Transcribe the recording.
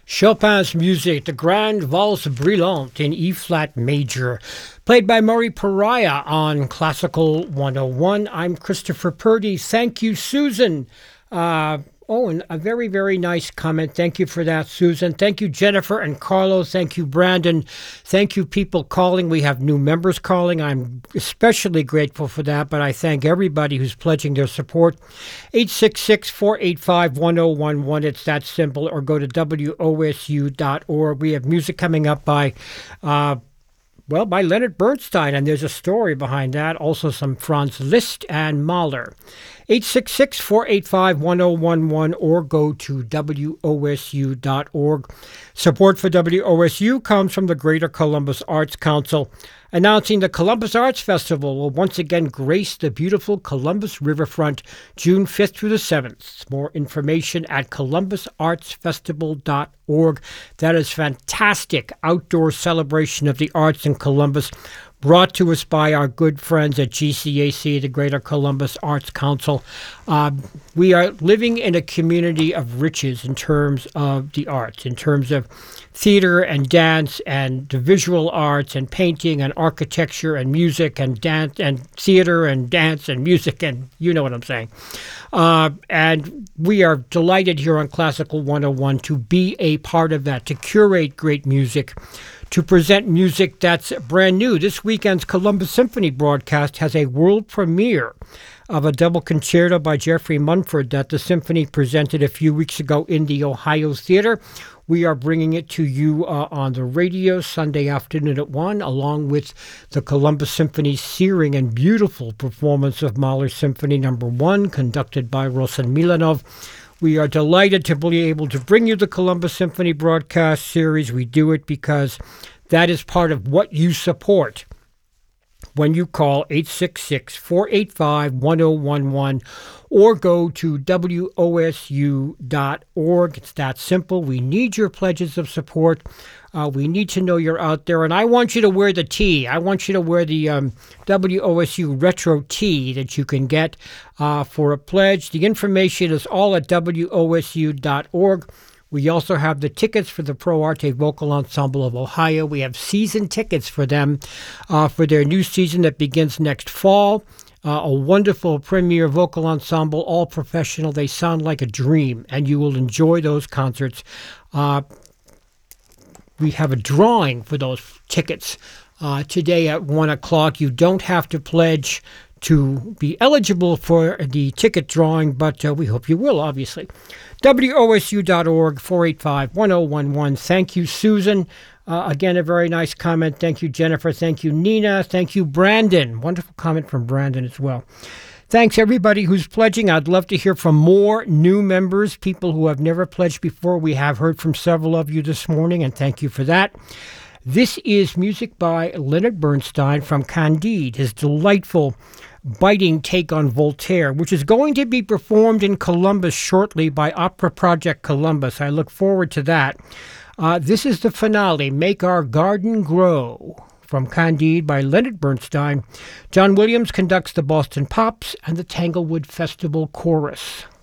Chopin's music, the Grand Valse Brillante in E-flat major, played by Murray Pariah on Classical 101. I'm Christopher Purdy. Thank you, Susan. And a very, very nice comment. Thank you for that, Susan. Thank you, Jennifer and Carlos. Thank you, Brandon. Thank you, people calling. We have new members calling. I'm especially grateful for that, but I thank everybody who's pledging their support. 866-485-1011. It's that simple. Or go to WOSU.org. We have music coming up by Leonard Bernstein, and there's a story behind that. Also some Franz Liszt and Mahler. 866-485-1011 or go to WOSU.org. Support for WOSU comes from the Greater Columbus Arts Council, announcing the Columbus Arts Festival will once again grace the beautiful Columbus Riverfront June 5th through the 7th. More information at columbusartsfestival.org. That is fantastic outdoor celebration of the arts in Columbus, brought to us by our good friends at GCAC, the Greater Columbus Arts Council. We are living in a community of riches in terms of the arts, in terms of theater and dance and the visual arts and painting and architecture and music and dance and theater and dance and music, and you know what I'm saying. And we are delighted here on Classical 101 to be a part of that, to curate great music, to present music that's brand new. This weekend's Columbus Symphony broadcast has a world premiere of a double concerto by Jeffrey Munford that the Symphony presented a few weeks ago in the Ohio Theater. We are bringing it to you on the radio Sunday afternoon at 1, along with the Columbus Symphony's searing and beautiful performance of Mahler's Symphony No. 1, conducted by Rosen Milanov. We are delighted to be able to bring you the Columbus Symphony broadcast series. We do it because that is part of what you support when you call 866-485-1011 or go to WOSU.org. It's that simple. We need your pledges of support. We need to know you're out there. And I want you to wear the tee. I want you to wear the WOSU Retro tee that you can get for a pledge. The information is all at WOSU.org. We also have the tickets for the Pro Arte Vocal Ensemble of Ohio. We have season tickets for them for their new season that begins next fall. A wonderful premier vocal ensemble, all professional. They sound like a dream, and you will enjoy those concerts. We have a drawing for those tickets today at 1 o'clock. You don't have to pledge to be eligible for the ticket drawing, but we hope you will, obviously. WOSU.org, 485-1011. Thank you, Susan. Again, a very nice comment. Thank you, Jennifer. Thank you, Nina. Thank you, Brandon. Wonderful comment from Brandon as well. Thanks, everybody who's pledging. I'd love to hear from more new members, people who have never pledged before. We have heard from several of you this morning, and thank you for that. This is music by Leonard Bernstein from Candide, his delightful, biting take on Voltaire, which is going to be performed in Columbus shortly by Opera Project Columbus. I look forward to that. This is the finale, Make Our Garden Grow, from Candide by Leonard Bernstein. John Williams conducts the Boston Pops and the Tanglewood Festival Chorus.